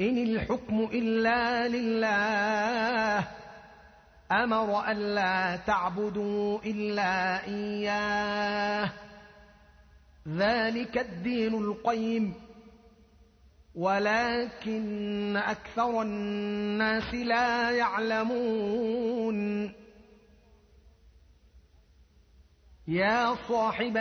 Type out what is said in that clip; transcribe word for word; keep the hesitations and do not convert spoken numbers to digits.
إن الحكم إلا لله أمر ألا تعبدوا إلا إياه ذلك الدين القيم ولكن أكثر الناس لا يعلمون يا صاحب